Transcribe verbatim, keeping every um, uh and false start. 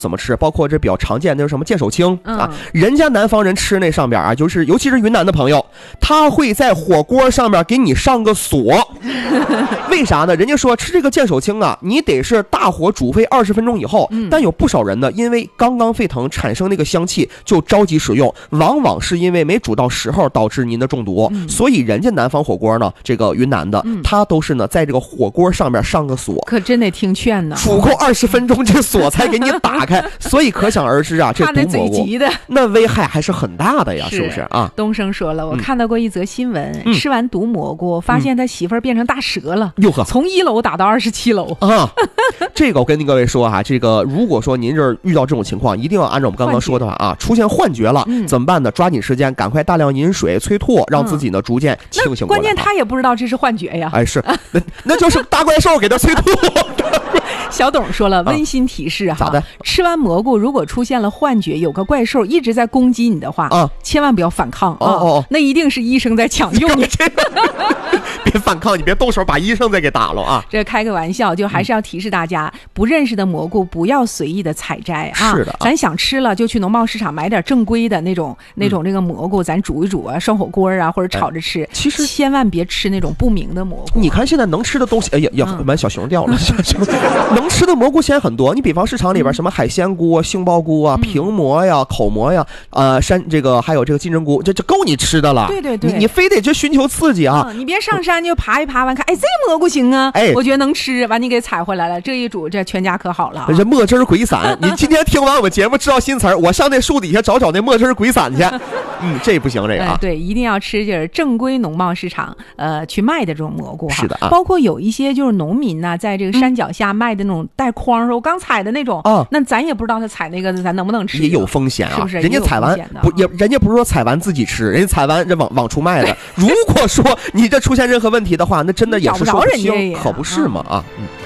怎么吃，包括这比较常见的什么剑手青、 嗯、 啊，人家南方人吃那上边啊，就是尤其是云南的朋友，他会在火锅上面给你上个锁，为啥呢？人家说吃这个剑手青啊，你得是大火煮沸二十分钟以后， 嗯、 但有不少人呢，因为刚刚沸腾产生那个香气就着急使用，往往是因为没煮到时候导致您的中毒， 嗯、 所以人家南方火锅呢，这个云南的， 嗯、 他都是呢在这个火锅上面上个锁， 可真得听劝呢， 煮够二十分钟这锁才给你打开。所以可想而知啊，这毒蘑菇那危害还是很大的呀，是不是啊？ 东升说了，我看到过一则新闻， 嗯、 吃完毒蘑菇，发现他媳妇儿变成大蛇了， 哟呵， 从一楼打到二十七楼啊！这个我跟各位说哈、啊，这个如果说您这遇到这种情况，一定要按照我们刚刚说的话啊，出现幻觉了、嗯、怎么办呢？抓紧时间，赶快大量饮水催吐，让自己呢逐渐清醒过来、啊。 关键他也不知道这是幻觉呀， 哎是，那那就是大怪兽给他催吐。 小董说了，温馨提示哈， 咋的？ 吃完蘑菇如果出现了幻觉，有个怪兽一直在攻击你的话，啊，千万不要反抗啊！ 哦哦， 那一定是医生在抢救你。 别反抗，你别动手把医生再给打了啊！ 这开个玩笑，就还是要提示大家，嗯、不认识的蘑菇不要随意的采摘啊！ 是的、啊， 咱想吃了就去农贸市场买点正规的那种、嗯、那种这个蘑菇，咱煮一煮啊，涮火锅啊，或者炒着吃。 哎、其实千万别吃那种不明的蘑菇。 你看现在能吃的东西，哎呀呀，把、嗯、小熊掉了。能吃的蘑菇现在很多，你比方市场里边什么海鲜菇啊、杏鲍菇啊、 嗯、 平蘑呀、口蘑呀，呃，山这个还有这个金针菇，这这够你吃的了。 对对对， 你你非得去寻求刺激啊！ 嗯、你别上山就爬一爬完看，哎，这蘑菇行啊，哎，我觉得能吃，完你给采回来了，这一煮这全家可好了、啊。 这墨汁鬼散，你今天听完我们节目知道新词儿，我上那树底下找找那墨汁鬼散去。嗯，这不行，这个啊、 哎，对，一定要吃就是正规农贸市场呃去卖的这种蘑菇哈。 是的啊， 包括有一些就是农民呢，在这个山脚下卖的那种带筐说、嗯、我刚采的那种啊，那咱也不知道他采那个咱能不能吃， 也有风险啊， 是不是？ 人家采完不也，人家不是说采完自己吃，人家采完这往往出卖的。如果说你这出现任何问题的话，那真的也是说不清，可不是嘛啊？嗯。